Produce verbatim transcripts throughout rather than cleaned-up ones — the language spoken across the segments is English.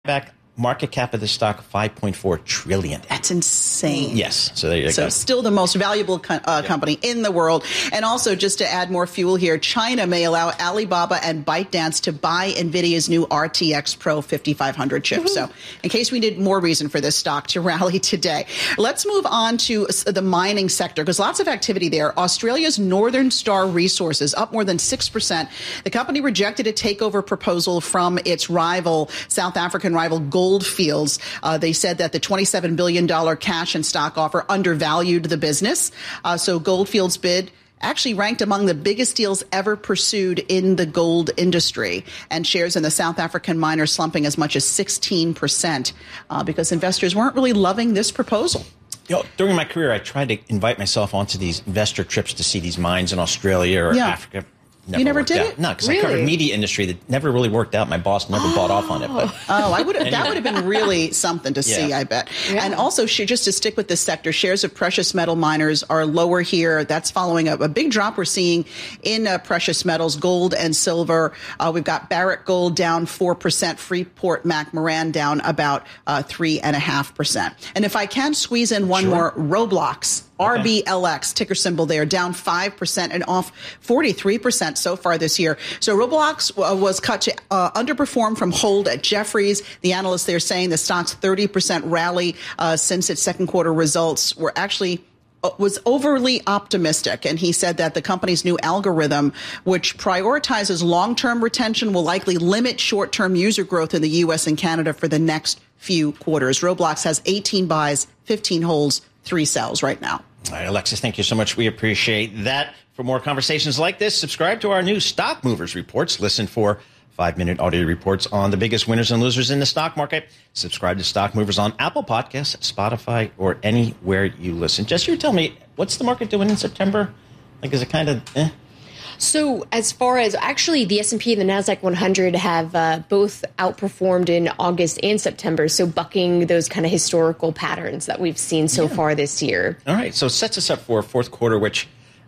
Back market cap of the stock five point four trillion dollars. That's insane. Yes. So there you so go. So still the most valuable co- uh, yeah. company in the world. And also, just to add more fuel here, China may allow Alibaba and ByteDance to buy NVIDIA's new R T X Pro fifty-five hundred chip. Mm-hmm. So in case we need more reason for this stock to rally today, let's move on to the mining sector, because lots of activity there. Australia's Northern Star Resources up more than six percent. The company rejected a takeover proposal from its rival, South African rival Goldfields. Uh, they said that the twenty-seven billion dollars cash and stock offer undervalued the business. Uh, so Goldfields' bid actually ranked among the biggest deals ever pursued in the gold industry. And shares in the South African miner slumping as much as sixteen percent uh, because investors weren't really loving this proposal. You know, during my career, I tried to invite myself onto these investor trips to see these mines in Australia or yeah. Africa. Never you never worked did out. it? No, because really? I covered media industry that never really worked out. My boss never oh. bought off on it. But oh, I would anyway. that would have been really something to see, yeah. I bet. Yeah. And also, just to stick with this sector, shares of precious metal miners are lower here. That's following a, a big drop we're seeing in uh, precious metals, gold and silver. Uh, we've got Barrick Gold down four percent, Freeport McMoran down about uh, three point five percent. And if I can squeeze in one sure. more, Roblox. R B L X, ticker symbol there, down five percent and off forty-three percent so far this year. So Roblox uh, was cut to uh, underperform from hold at Jefferies. The analysts there saying the stock's thirty percent rally uh, since its second quarter results were actually was overly optimistic. And he said that the company's new algorithm, which prioritizes long-term retention, will likely limit short-term user growth in the U S and Canada for the next few quarters. Roblox has eighteen buys, fifteen holds, three sells right now. All right, Alexis, thank you so much. We appreciate that. For more conversations like this, subscribe to our new Stock Movers reports. Listen for five-minute audio reports on the biggest winners and losers in the stock market. Subscribe to Stock Movers on Apple Podcasts, Spotify, or anywhere you listen. Jess, you tell me, what's the market doing in September? Like, is it kind of eh? So as far as actually the S and P and the NASDAQ one hundred have uh, both outperformed in August and September, so bucking those kind of historical patterns that we've seen so yeah. far this year. All right. So it sets us up for a fourth quarter, which,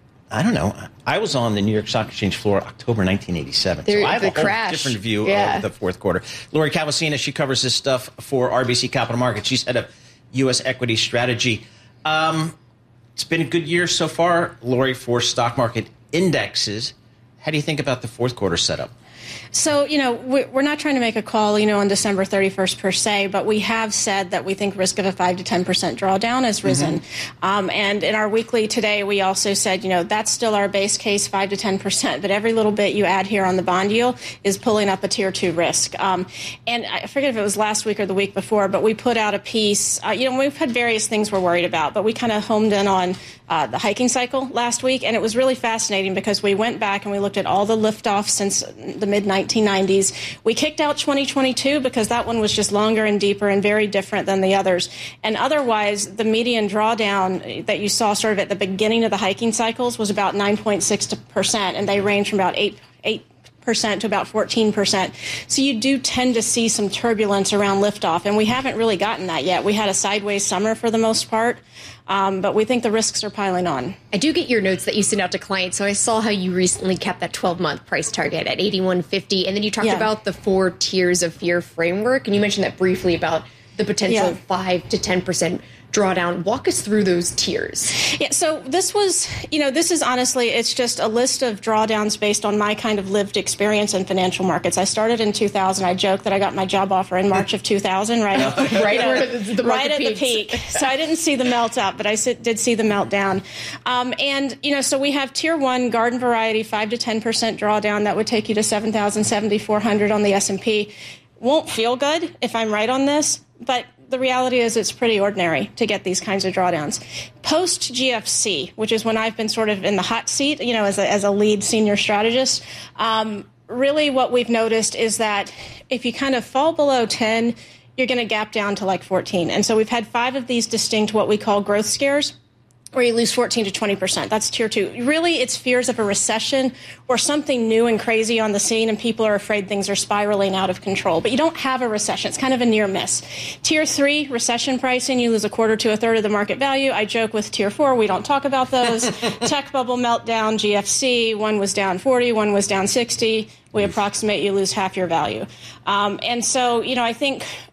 I don't know, I was on the New York Stock Exchange floor October nineteen eighty-seven. There, so I have the a whole crash. different view yeah. of the fourth quarter. Lori Calvasina, she covers this stuff for R B C Capital Markets. She's head of U S equity strategy. Um, it's been a good year so far, Lori, for stock market indexes. How do you think about the fourth quarter setup? So, you know, we're not trying to make a call, you know, on December thirty-first per se, but we have said that we think risk of a five to ten percent drawdown has risen. Mm-hmm. Um, and in our weekly today, we also said, you know, that's still our base case, five to ten percent. But every little bit you add here on the bond yield is pulling up a tier two risk. Um, and I forget if it was last week or the week before, but we put out a piece. Uh, you know, we've had various things we're worried about, but we kind of homed in on uh, the hiking cycle last week. And it was really fascinating because we went back and we looked at all the liftoffs since the mid nineteen nineties. We kicked out twenty twenty-two because that one was just longer and deeper and very different than the others. And otherwise, the median drawdown that you saw sort of at the beginning of the hiking cycles was about nine point six percent, and they range from about eight percent to about fourteen percent. So you do tend to see some turbulence around liftoff, and we haven't really gotten that yet. We had a sideways summer for the most part. Um, but we think the risks are piling on. I do get your notes that you send out to clients. So I saw how you recently kept that twelve-month price target at eighty-one fifty. And then you talked yeah. about the four tiers of fear framework. And you mentioned that briefly about the potential yeah. five to ten percent drawdown. Walk us through those tiers. Yeah, so this was, you know, this is honestly, it's just a list of drawdowns based on my kind of lived experience in financial markets. I started in two thousand. I joke that I got my job offer in March of two thousand, right, at, right, at, the right at the peak. So I didn't see the melt up, but I did see the meltdown. Um, and, you know, so we have tier one garden variety, five to ten percent drawdown. That would take you to seven thousand, seventy-four hundred on the S and P. Won't feel good if I'm right on this, but the reality is it's pretty ordinary to get these kinds of drawdowns. Post G F C, which is when I've been sort of in the hot seat, you know, as a, as a lead senior strategist, um, really what we've noticed is that if you kind of fall below ten, you're going to gap down to like fourteen. And so we've had five of these distinct what we call growth scares. or you lose fourteen to twenty percent. That's tier two. Really, it's fears of a recession or something new and crazy on the scene, and people are afraid things are spiraling out of control. But you don't have a recession. It's kind of a near miss. Tier three, recession pricing, you lose a quarter to a third of the market value. I joke with tier four, we don't talk about those. Tech bubble meltdown, G F C, one was down forty, one was down sixty. We approximate you lose half your value. Um, and so, you know, I think